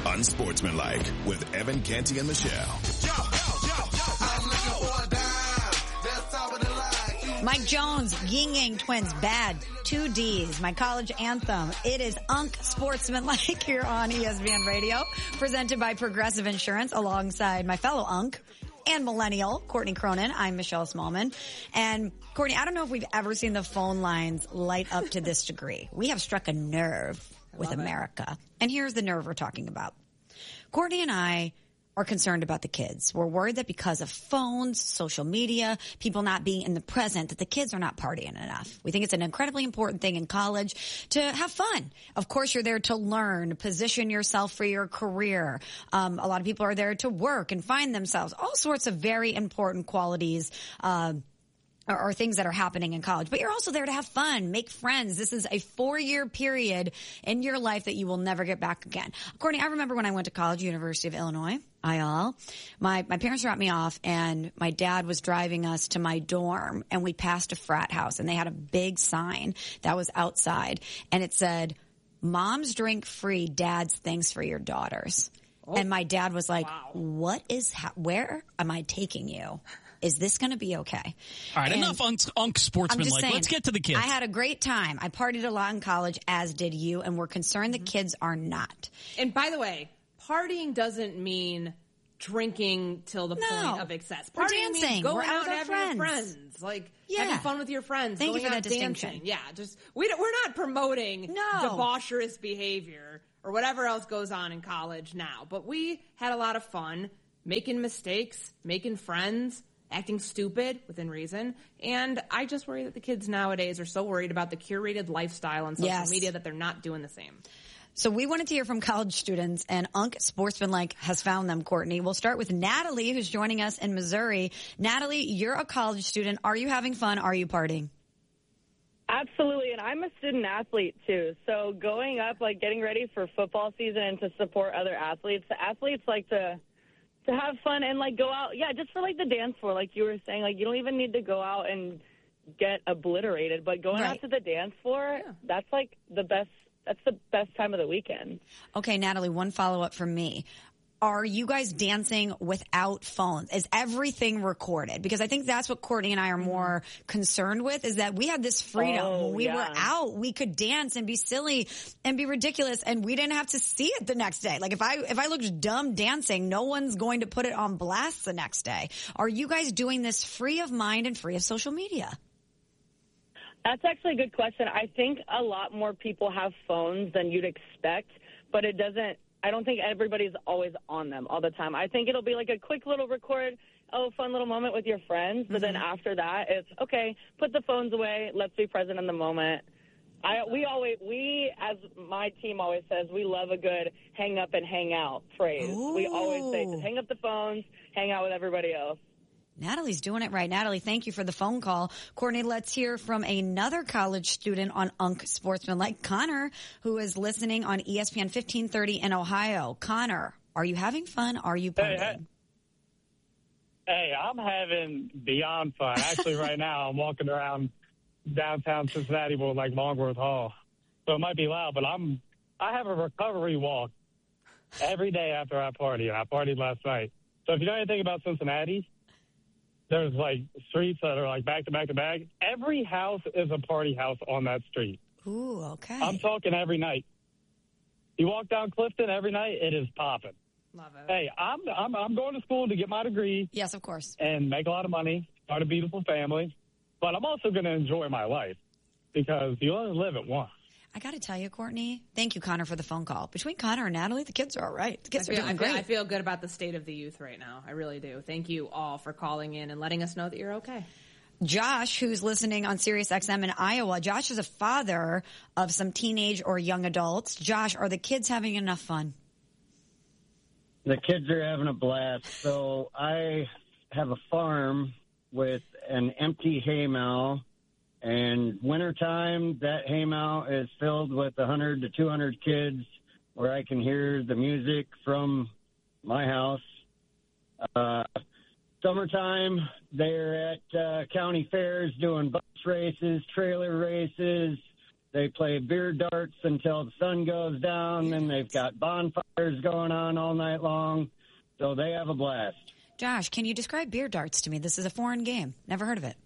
Unsportsmanlike with Evan Canty and Michelle. Mike Jones, Ying Yang Twins, Bad, 2 Ds, my college anthem. It is Unsportsmanlike here on ESPN Radio, presented by Progressive Insurance, alongside my fellow Unk and millennial, Courtney Cronin. I'm Michelle Smallman. And Courtney, I don't know if we've ever seen the phone lines light up to this degree. We have struck a nerve with America. And here's the nerve we're talking about. Courtney and I are concerned about the kids. We're worried that because of phones, social media, people not being in the present, that the kids are not partying enough. We think it's an incredibly important thing in college to have fun. Of course, you're there to learn, position yourself for your career. A lot of people are there to work and find themselves. All sorts of very important qualities, or things that are happening in college. But you're also there to have fun, make friends. This is a 4-year period in your life that you will never get back again. Courtney, I remember when I went to college, University of Illinois, IL. My parents dropped me off, and my dad was driving us to my dorm, and we passed a frat house, and they had a big sign that was outside, and it said, "Moms drink free, dads thanks for your daughters." Oh, and my dad was like, wow. Where am I taking you? Is this going to be okay? All right, enough sportsmanlike. Let's get to the kids. I had a great time. I partied a lot in college, as did you, and we're concerned the kids are not. And by the way, partying doesn't mean drinking till the point of excess. Partying means going out and having your friends. Like, having fun with your friends. Thank you for that dancing. distinction. Yeah, we're not promoting debaucherous behavior or whatever else goes on in college now. But we had a lot of fun making mistakes, making friends, acting stupid within reason. And I just worry that the kids nowadays are so worried about the curated lifestyle on social media that they're not doing the same. So we wanted to hear from college students, and Sportsmanlike has found them, Courtney. We'll start with Natalie, who's joining us in Missouri. Natalie, you're a college student. Are you having fun? Are you partying? Absolutely, and I'm a student athlete, too. So going up, getting ready for football season and to support other athletes, the athletes like to have fun and, go out, just for, the dance floor, like you were saying. You don't even need to go out and get obliterated, but going out to the dance floor, that's, the best time of the weekend. Okay, Natalie, one follow-up from me. Are you guys dancing without phones? Is everything recorded? Because I think that's what Courtney and I are more concerned with, is that we had this freedom. When we were out, we could dance and be silly and be ridiculous, and we didn't have to see it the next day. If I looked dumb dancing, no one's going to put it on blast the next day. Are you guys doing this free of mind and free of social media? That's actually a good question. I think a lot more people have phones than you'd expect, but I don't think everybody's always on them all the time. I think it'll be a quick little record, fun little moment with your friends. But then after that, it's, okay, put the phones away. Let's be present in the moment. We, as my team always says, we love a good hang up and hang out phrase. Ooh. We always say, just hang up the phones, hang out with everybody else. Natalie's doing it right. Natalie, thank you for the phone call. Courtney, let's hear from another college student on Sportsmanlike, Connor, who is listening on ESPN 1530 in Ohio. Connor, are you having fun? Are you partying? Hey, I'm having beyond fun. Actually, right now, I'm walking around downtown Cincinnati with Longworth Hall. So it might be loud, but I have a recovery walk every day after I party, and I partied last night. So if you know anything about Cincinnati, there's streets that are back to back to back. Every house is a party house on that street. Ooh, okay. I'm talking every night. You walk down Clifton every night, it is popping. Love it. Hey, I'm going to school to get my degree. Yes, of course. And make a lot of money, start a beautiful family. But I'm also going to enjoy my life because you only live it once. I got to tell you, Courtney, thank you, Connor, for the phone call. Between Connor and Natalie, the kids are all right. The kids are doing great. I feel good about the state of the youth right now. I really do. Thank you all for calling in and letting us know that you're okay. Josh, who's listening on Sirius XM in Iowa, Josh is a father of some teenage or young adults. Josh, are the kids having enough fun? The kids are having a blast. So I have a farm with an empty hay mow. And wintertime, that hay mow is filled with 100 to 200 kids where I can hear the music from my house. Summertime, they're at county fairs doing bus races, trailer races. They play beer darts until the sun goes down, and they've got bonfires going on all night long. So they have a blast. Josh, can you describe beer darts to me? This is a foreign game. Never heard of it.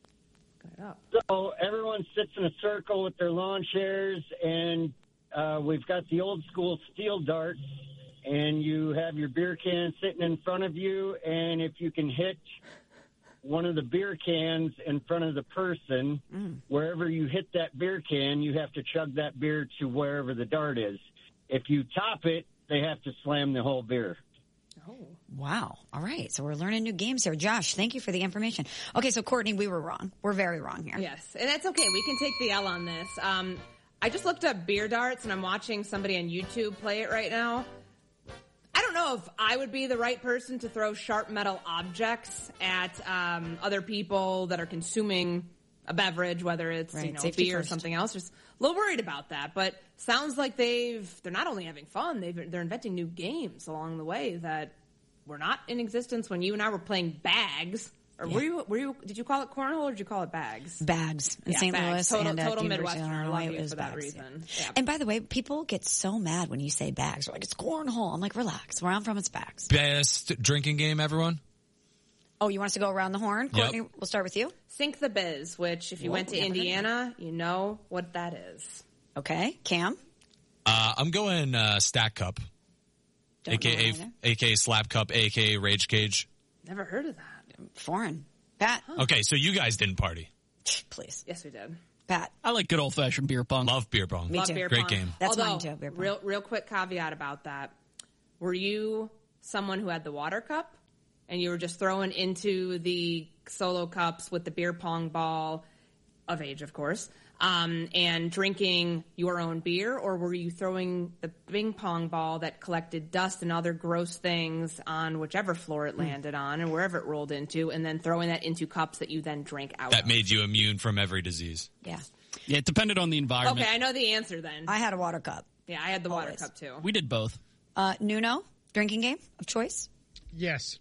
So everyone sits in a circle with their lawn chairs, and we've got the old school steel darts, and you have your beer can sitting in front of you, and if you can hit one of the beer cans in front of the person, wherever you hit that beer can, you have to chug that beer to wherever the dart is. If you top it, they have to slam the whole beer. Oh, wow. All right. So we're learning new games here. Josh, thank you for the information. Okay, so Courtney, we were wrong. We're very wrong here. Yes, and that's okay. We can take the L on this. I just looked up beer darts, and I'm watching somebody on YouTube play it right now. I don't know if I would be the right person to throw sharp metal objects at other people that are consuming a beverage, whether it's beer or something else. Just a little worried about that, but sounds like they're not only having fun, they're inventing new games along the way that were not in existence when you and I were playing bags. Or were you? Did you call it cornhole or did you call it bags? Bags in St. Louis and at University of Illinois. It was for that reason. Yeah. And by the way, people get so mad when you say bags. They're like, it's cornhole. I'm like, relax. Where I'm from, it's bags. Best drinking game, everyone? Oh, you want us to go around the horn? Yep. Courtney, we'll start with you. Sink the Biz, which if you went to Indiana, you know what that is. Okay. Cam? I'm going Stack Cup, aka Slap Cup, aka Rage Cage. Never heard of that. Foreign. Pat? Okay, so you guys didn't party. Please. Yes, we did. Pat? I like good old-fashioned beer pong. Love beer pong. Me too. Great game. That's mine too, beer pong. Real quick caveat about that. Were you someone who had the water cup and you were just throwing into the solo cups with the beer pong ball, of age, of course, and drinking your own beer, or were you throwing the ping pong ball that collected dust and other gross things on whichever floor it landed on and wherever it rolled into, and then throwing that into cups that you then drank out That of? made you immune from every disease. Yeah. Yeah, it depended on the environment. Okay, I know the answer then. I had a water cup. Yeah, I had the water cup too. We did both. Nuno, drinking game of choice? Yes.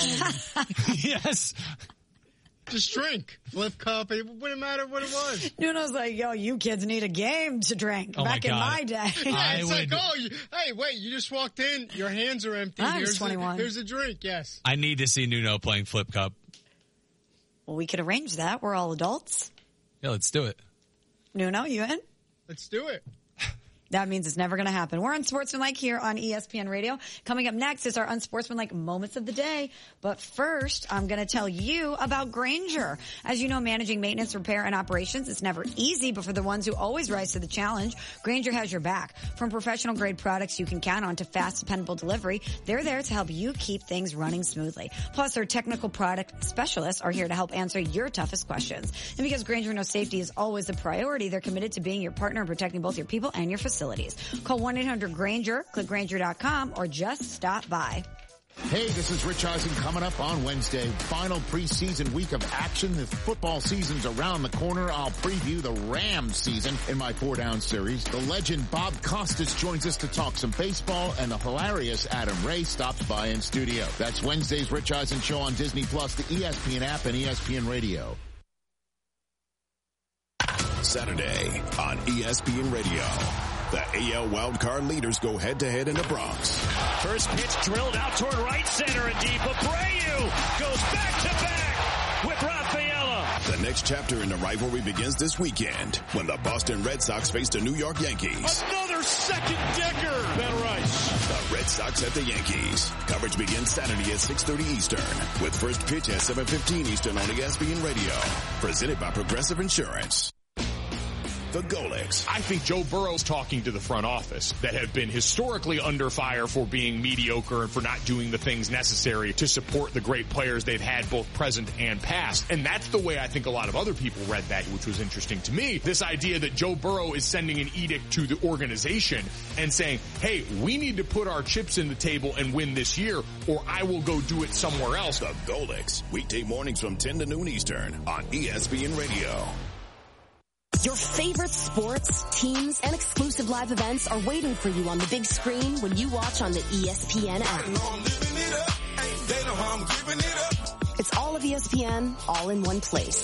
Yes. Just drink. Flip cup. It wouldn't matter what it was. Nuno's like, yo, you kids need a game to drink. Oh Back in my day. Yeah, it's like, hey, wait, you just walked in. Your hands are empty. I was 21. Here's a drink, yes. I need to see Nuno playing Flip Cup. Well, we could arrange that. We're all adults. Yeah, let's do it. Nuno, you in? Let's do it. That means it's never going to happen. We're Unsportsmanlike here on ESPN Radio. Coming up next is our Unsportsmanlike Moments of the Day. But first, I'm going to tell you about Grainger. As you know, managing maintenance, repair, and operations is never easy, but for the ones who always rise to the challenge, Grainger has your back. From professional-grade products you can count on to fast, dependable delivery, they're there to help you keep things running smoothly. Plus, their technical product specialists are here to help answer your toughest questions. And because Grainger knows safety is always a priority, they're committed to being your partner and protecting both your people and your facilities. Call 1-800-GRAINGER, click Grainger.com, or just stop by. Hey, this is Rich Eisen coming up on Wednesday. Final preseason week of action. The football season's around the corner. I'll preview the Rams season in my 4-Down series. The legend Bob Costas joins us to talk some baseball, and the hilarious Adam Ray stops by in studio. That's Wednesday's Rich Eisen Show on Disney+, the ESPN app, and ESPN Radio. Saturday on ESPN Radio. The AL wildcard leaders go head-to-head in the Bronx. First pitch drilled out toward right center and deep. Abreu goes back-to-back with Rafaela. The next chapter in the rivalry begins this weekend when the Boston Red Sox face the New York Yankees. Another second-decker. Ben Rice. The Red Sox at the Yankees. Coverage begins Saturday at 6:30 Eastern with first pitch at 7:15 Eastern on ESPN Radio. Presented by Progressive Insurance. The Golics. I think Joe Burrow's talking to the front office that have been historically under fire for being mediocre and for not doing the things necessary to support the great players they've had both present and past. And that's the way I think a lot of other people read that, which was interesting to me. This idea that Joe Burrow is sending an edict to the organization and saying, hey, we need to put our chips in the table and win this year, or I will go do it somewhere else. The Golics. Weekday mornings from 10 to noon Eastern on ESPN Radio. Your favorite sports, teams, and exclusive live events are waiting for you on the big screen when you watch on the ESPN app. It's all of ESPN, all in one place.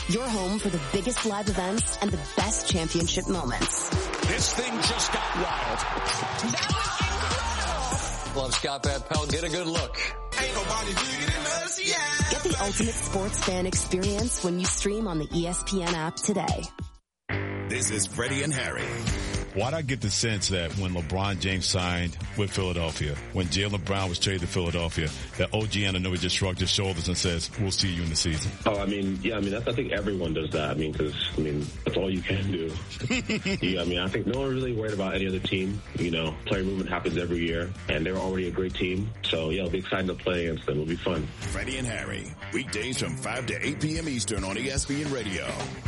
your home for the biggest live events and the best championship moments. This thing just got wild. That was incredible. Love Scott Van Pelt. Get a good look. Ain't nobody bigger than us, yeah. Get the ultimate sports fan experience when you stream on the ESPN app today. This is Freddie and Harry. Why'd I get the sense that when LeBron James signed with Philadelphia, when Jaylen Brown was traded to Philadelphia, that OG Anunoby just shrugged his shoulders and says, we'll see you in the season? Oh, I mean, I think everyone does that. That's all you can do. I think no one really worried about any other team. Player movement happens every year, and they're already a great team. So, it'll be exciting to play against them. It'll be fun. Freddie and Harry, weekdays from 5 to 8 p.m. Eastern on ESPN Radio.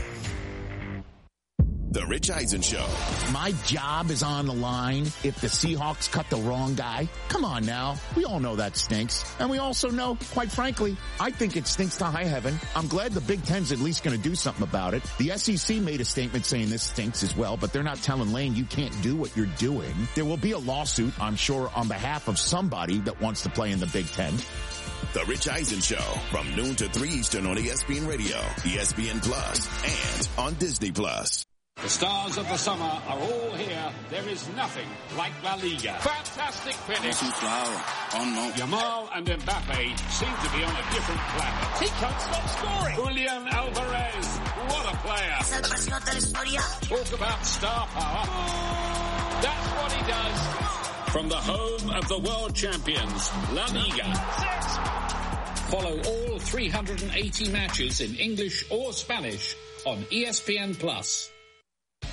The Rich Eisen Show. My job is on the line if the Seahawks cut the wrong guy. Come on now. We all know that stinks. And we also know, quite frankly, I think it stinks to high heaven. I'm glad the Big Ten's at least going to do something about it. The SEC made a statement saying this stinks as well, but they're not telling Lane you can't do what you're doing. There will be a lawsuit, I'm sure, on behalf of somebody that wants to play in the Big Ten. The Rich Eisen Show from noon to 3 Eastern on ESPN Radio, ESPN Plus, and on Disney Plus. The stars of the summer are all here. There is nothing like La Liga. Fantastic finish. Yamal and Mbappe seem to be on a different planet. He can't stop scoring. Julian Alvarez, what a player. Talk about star power. That's what he does. From the home of the world champions, La Liga. Follow all 380 matches in English or Spanish on ESPN Plus.